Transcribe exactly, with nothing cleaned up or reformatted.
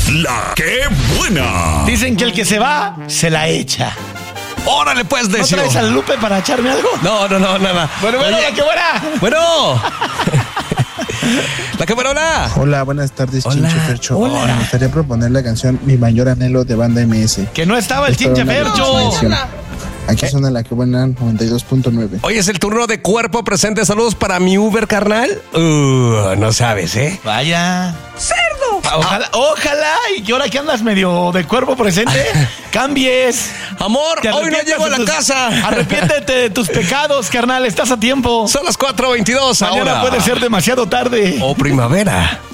La que buena. Dicen que el que se va, se la echa. Órale pues, ¿No Decio. traes al Lupe para echarme algo? No, no, no, nada. Bueno, bueno, Oye, la que buena. Bueno. La que buena, hola. Hola, buenas tardes, Hola, Chinche Fercho. hola. Oh, me gustaría proponer la canción Mi Mayor Anhelo de Banda M S. Que no estaba el Espero Chinche una Fercho. mención. Aquí suena la que buena noventa y dos punto nueve. Hoy es el turno de cuerpo presente. Saludos para mi Uber, carnal. Uh, no sabes, ¿eh? Vaya. ¡Cerdo! Ojalá, ojalá, y que ahora que andas medio de cuerpo presente, cambies. Amor, Te hoy no arrepientas llego a de la tus- casa. Arrepiéntete de tus pecados, carnal. Estás a tiempo. Son las cuatro veintidós Mañana ahora. puede ser demasiado tarde. O primavera.